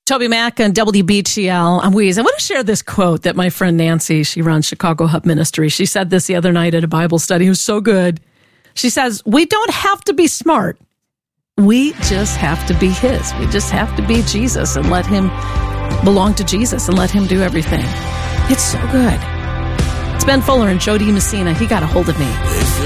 Toby Mack and WBTL. I'm Weez. I want to share this quote that my friend Nancy, she runs Chicago Hub Ministry. She said this the other night at a Bible study. It was so good. She says, we don't have to be smart. We just have to be his. We just have to be Jesus and let him belong to Jesus and let him do everything. It's so good. It's Ben Fuller and Jody Messina. He got a hold of me.